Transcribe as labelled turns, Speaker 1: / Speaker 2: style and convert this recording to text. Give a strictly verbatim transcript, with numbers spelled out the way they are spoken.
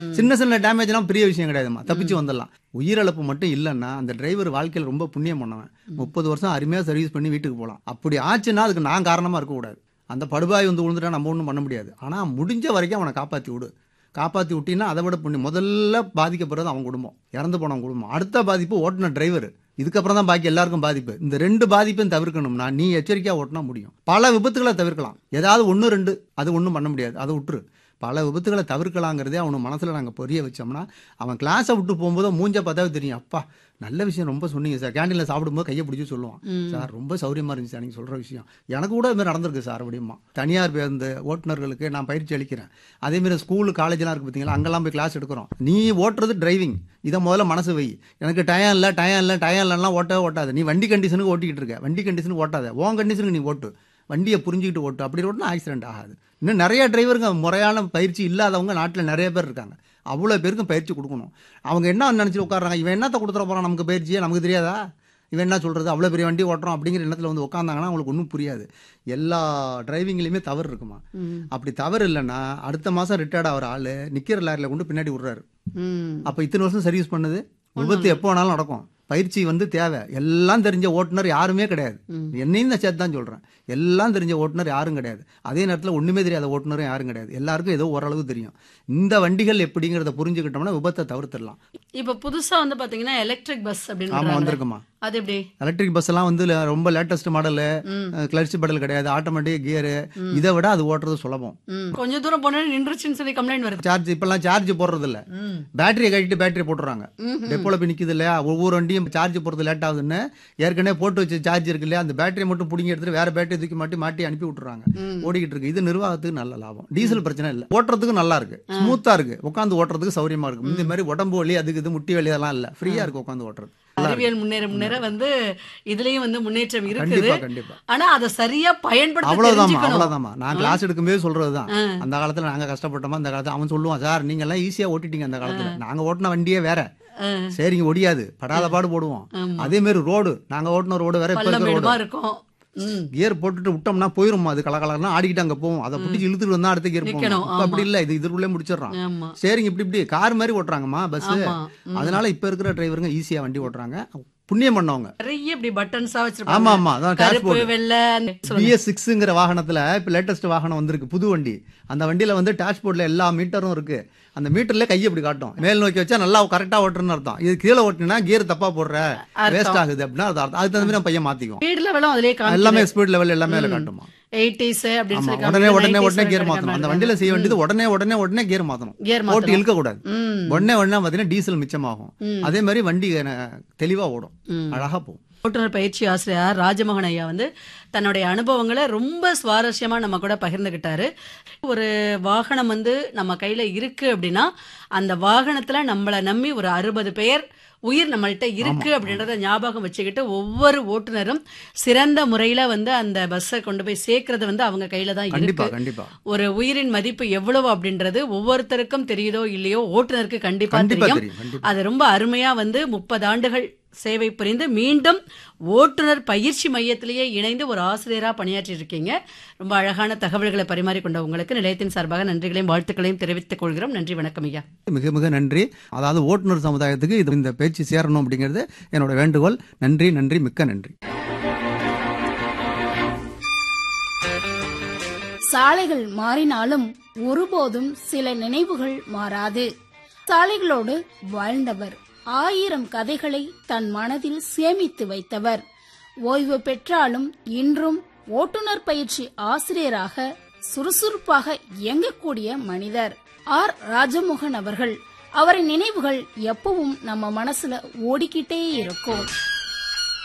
Speaker 1: சின்ன சின்ன டேமேஜ்லாம் பெரிய விஷயம் கிடையாதுமா, தப்பிச்சு வந்துடலாம். உயிரிழப்பு மட்டும் இல்லைன்னா அந்த டிரைவர் வாழ்க்கையில் ரொம்ப புண்ணியம் பண்ணவன். முப்பது வருஷம் அருமையாக சர்வீஸ் பண்ணி வீட்டுக்கு போகலாம். அப்படி ஆச்சுன்னா அதுக்கு நான் காரணமாக இருக்கக்கூடாது. அந்த படுபாய் வந்து விழுந்துட்டா நம்ம ஒன்றும் பண்ண முடியாது. ஆனால் முடிஞ்ச வரைக்கும் அவனை காப்பாற்றி விடு. காப்பாற்றி விட்டினா அதை விட புண்ணியம். முதல்ல பாதிக்கப்படுறது அவன் குடும்பம், இறந்து போனவன் குடும்பம். அடுத்த பாதிப்பு ஓட்டுன டிரைவர். இதுக்கப்புறம் தான் பாக்கி எல்லாருக்கும் பாதிப்பு. இந்த ரெண்டு பாதிப்பையும் தவிர்க்கணும்னா நீ எச்சரிக்கையாக ஓட்டினா முடியும். பல விபத்துகளை தவிர்க்கலாம். ஏதாவது ஒன்று ரெண்டு அது ஒன்றும் பண்ண முடியாது, அதை விட்டுரு. பல விபத்துகளை தவிர்க்கலாங்கிறதே அவனுக்கு மனசில் நாங்கள் புரிய வச்சோம்னா அவன் கிளாஸை விட்டு போகும்போது மூஞ்ச பார்த்தாவே தெரியும். அப்பா நல்ல விஷயம் ரொம்ப சொன்னீங்க சார். கேண்டீனில் சாப்பிடும்போது கையை பிடிச்சி சொல்லுவான், சார் ரொம்ப சௌரியமாக இருந்துச்சு சார் நீங்கள் சொல்கிற விஷயம். எனக்கு கூட இதுமாதிரி நடந்திருக்கு சார் அப்படிமா. தனியார் பேருந்து ஓட்டுநர்களுக்கு நான் பயிற்சி அளிக்கிறேன். அதேமாரி ஸ்கூலு காலேஜெலாம் இருக்குது பார்த்தீங்களா, அங்கெல்லாம் போய் கிளாஸ் எடுக்கிறோம். நீ ஓட்டுறது டிரைவிங், இதை முதல்ல மனசு வை. எனக்கு டயம் இல்லை டயம் இல்லை டயம் இல்லைன்னா ஓட்டவே ஓட்டாது. நீ வண்டி கண்டிஷனுக்கு ஓட்டிக்கிட்டு இருக்க, வண்டி கண்டிஷனுக்கு ஓட்டாத, உன் கண்டிஷனுக்கு நீ ஓட்டு. வண்டியை புரிஞ்சுக்கிட்டு ஓட்டு. அப்படி ஓட்டுனா ஆக்சிடென்ட் ஆகாது. இன்னும் நிறைய டிரைவருங்க முறையான பயிற்சி இல்லாதவங்க நாட்டில் நிறைய பேர் இருக்காங்க. அவ்வளோ பேருக்கும் பயிற்சி கொடுக்கணும். அவங்க என்ன நினச்சி உட்காடுறாங்க, இவன் என்னத்தை கொடுத்துட போகிறான் நமக்கு பயிற்சியே, நமக்கு தெரியாதா, இவன் என்ன சொல்கிறது, அவ்வளோ பெரிய வண்டி ஓட்டுறோம் அப்படிங்கிற எண்ணத்தில் வந்து உட்காந்தாங்கன்னா அவங்களுக்கு ஒன்றும் புரியாது. எல்லா டிரைவிங்லேயுமே தவறு இருக்குமா. அப்படி தவறு இல்லைன்னா அடுத்த மாதம் ரிட்டையர்ட் ஆகிற ஆள் நிற்கிற லாரியில் கொண்டு பின்னாடி விடுறாரு. அப்போ இத்தனை வருஷம் சர்வீஸ் பண்ணது விபத்து எப்போ வேணாலும் நடக்கும். பயிற்சி வந்து தேவை. எல்லாம் தெரிஞ்ச ஓட்டுநர் யாருமே கிடையாது. என்னையும் நான் சேர்த்து தான் சொல்கிறேன். எல்லாம் தெரிஞ்ச ஓட்டுநர் யாரும் கிடையாது. அதே நேரத்தில் ஒன்றுமே தெரியாத ஓட்டுநரும் யாரும் கிடையாது. எல்லாருக்கும் ஏதோ ஓரளவு தெரியும். இந்த வண்டிகள் எப்படிங்கிறத புரிஞ்சுக்கிட்டோம்னா விபத்தை தவிர்த்துடலாம்.
Speaker 2: இப்போ புதுசாக வந்து பார்த்தீங்கன்னா எலக்ட்ரிக் பஸ் அப்படின்னு
Speaker 1: ஆமாம் வந்திருக்குமா.
Speaker 2: அது எப்படி?
Speaker 1: எலக்ட்ரிக் பஸ் எல்லாம் வந்து ரொம்ப லேட்டஸ்ட் மாடலு, கிளட்ச் பெடல் கிடையாது, ஆட்டோமேட்டிக் கியரு. இதை விட அது ஓட்டுறது சுலபம்.
Speaker 2: கொஞ்சம் தூரம் போனா நின்றுச்சுன்னு சொல்லி கம்ப்ளைண்ட் வருது.
Speaker 1: சார்ஜ் இப்பெல்லாம் சார்ஜ் போடுறது இல்லை, பேட்டரியை கட்டிட்டு பேட்டரி போட்டுறாங்க. டெப்போல போய் நிற்குது இல்லையா, ஒவ்வொரு வண்டியும் சார்ஜ் போடுறது லேட் ஆகுதுன்னு ஏற்கனவே போட்டு வச்சு சார்ஜ் இருக்கு இல்லையா, அந்த பேட்டரியை மட்டும் பிடிங்கி எடுத்துட்டு வேற பேட்டரி தூக்கி மாட்டி மாட்டி அனுப்பி விட்டுறாங்க. ஓடிக்கிட்டு இருக்கு. இது நிர்வாகத்துக்கு நல்ல லாபம். டீசல் பிரச்சனை இல்லை, ஓட்டுறதுக்கு நல்லா இருக்கு, ஸ்மூத்தா இருக்கு, உட்காந்து ஓட்டுறதுக்கு சௌரியமா இருக்கு. இந்த மாதிரி உடம்பு வலி அதுக்கு இது முட்டி வலி அதெல்லாம் இல்லை, ஃப்ரீயா இருக்கு உட்காந்து ஓட்டுறது.
Speaker 2: அறிவியல் முன்னேற முன்னேற வந்து இதுலயும் வந்து முன்னேற்றம் இருக்குது. ஆனா அதை சரியா பயன்படுத்த
Speaker 1: அவ்வளவுதான் அவ்வளவுதான். நான் கிளாஸ் எடுக்கும்போது சொல்றதுதான். அந்த காலத்துல நாங்க கஷ்டப்பட்டோமா, அந்த காலத்துல அவன் சொல்லுவான், சார் நீங்க எல்லாம் ஈஸியா ஓட்டிட்டீங்க அந்த காலத்துல, நாங்க ஓட்டின வண்டியே வேற, சரிங்க ஒடியாது, படாத பாடு போடுவோம். அதே மாதிரி ரோடு நாங்க ஓட்டின ரோடு வேற, இப்ப
Speaker 2: இருக்கும்.
Speaker 1: கியர் போட்டுட்டு விட்டோம்னா போயிரும், அது கலகலன்னா ஆடிக்கிட்டு அங்க போவோம். அதை பிடிச்சி இழுத்துட்டு வந்தா அடுத்த கியர் போகணும். அப்படி இல்ல, இது இதுக்குள்ளே முடிச்சிடறான். சரிங்க இப்படி இப்படி கார் மாதிரி ஓட்டுறாங்கம்மா பஸ். அதனால இப்ப இருக்கிற டிரைவருங்க ஈஸியா வண்டி ஓட்டுறாங்க, புண்ணியம் பண்ணவங்க.
Speaker 2: நிறைய இப்படி பட்டன்ஸா வச்சிருப்பாங்க.
Speaker 1: ஆமா ஆமா, அதான்
Speaker 2: கருப்பு வெள்ளை.
Speaker 1: பி எஸ் சிக்ஸ்ங்கிற வாகனத்துல இப்ப லேட்டஸ்ட் வாகனம் வந்திருக்கு, புது வண்டி. அந்த வண்டியில வந்து டேஷ்போர்ட்ல எல்லா மீட்டரும் இருக்கு. அந்த மீட்டர்ல கையை இப்படி காட்டும், மேல் நோக்கி வச்சா நல்லா கரெக்டா ஓட்டுறன்னு அர்த்தம். இது கீழே ஓட்டினா கியர் தப்பா போடுற, வேஸ்ட் ஆகுது அப்படின்னா அது அர்த்தம். அதுக்கு தகுந்த மாதிரி பையன் மாத்திக்கும்.
Speaker 2: ஸ்பீட் லெவலும் அதிலே காட்டுது, எல்லாமே
Speaker 1: ஸ்பீட் லெவல் எல்லாமே அதுல காட்டுமா.
Speaker 2: எயிட்டிஸ் அப்படின்னு சொல்லி
Speaker 1: உடனே உடனே உடனே கியர் மாத்தணும். அந்த வண்டியில செய்ய வேண்டியது உடனே உடனே உடனே கியர் மாத்தணும், ஓட்டி இழுக்க கூடாது. உடனே உடனே பாத்தீங்கன்னா டீசல் மிச்சமாகும். அதே மாதிரி வண்டி தெளிவா ஓடும், அழகா போகும்.
Speaker 2: ஓட்டுநர் பயிற்சி ஆசிரியர் ராஜமோகன் ஐயா வந்து தன்னுடைய அனுபவங்களை ரொம்ப சுவாரஸ்யமா நம்ம கூட பகிர்ந்துகிட்டாரு. ஒரு வாகனம் வந்து நம்ம கையில இருக்கு அப்படின்னா அந்த வாகனத்துல நம்மளை நம்பி ஒரு அறுபது பேர் உயிர் நம்மள்கிட்ட இருக்கு அப்படின்றத ஞாபகம் வச்சுக்கிட்டு ஒவ்வொரு ஓட்டுநரும் சிறந்த முறையில வந்து அந்த பஸ்ஸை கொண்டு போய் சேர்க்கறது வந்து அவங்க கையில தான் இருக்கு. ஒரு உயிரின் மதிப்பு எவ்வளவு அப்படின்றது ஒவ்வொருத்தருக்கும் தெரியுதோ இல்லையோ, ஓட்டுநருக்கு கண்டிப்பா தெரியும். அது ரொம்ப அருமையா வந்து முப்பது ஆண்டுகள் சேவை புரிந்து மீண்டும் ஓட்டுநர் பயிற்சி மையத்திலேயே இணைந்து ஒரு ஆசிரியரா பணியாற்றி இருக்கீங்க. ரொம்ப அழகான தகவல்களை பரிமாறிக்கொண்ட உங்களுக்கு நிலையத்தின் சார்பாக நன்றிகளையும் வாழ்த்துக்களையும் தெரிவித்துக் கொள்கிறோம். நன்றி, வணக்கம் ஐயா.
Speaker 1: மிக மிக நன்றி. அதாவது ஓட்டுநர் சமுதாயத்துக்கு இது இந்த பேச்சு சேரணும் அப்படிங்கிறது என்னோட வேண்டுகோள். நன்றி நன்றி, மிக்க நன்றி.
Speaker 3: சாலைகள் மாறினாலும் ஒருபோதும் சில நினைவுகள் மாறாது. சாலைகளோடு வாழ்ந்தவர், ஆயிரம் கதைகளை தன் மனதில் சேமித்து வைத்தவர், ஓய்வு பெற்றாலும் இன்றும் ஓட்டுநர் பயிற்சி ஆசிரியராக சுறுசுறுப்பாக இயங்கக்கூடிய மனிதர் ஆர் ராஜமோகன் அவர்கள். அவரின் நினைவுகள் எப்பவும் நம்ம மனசுல ஓடிக்கிட்டே இருக்கும்.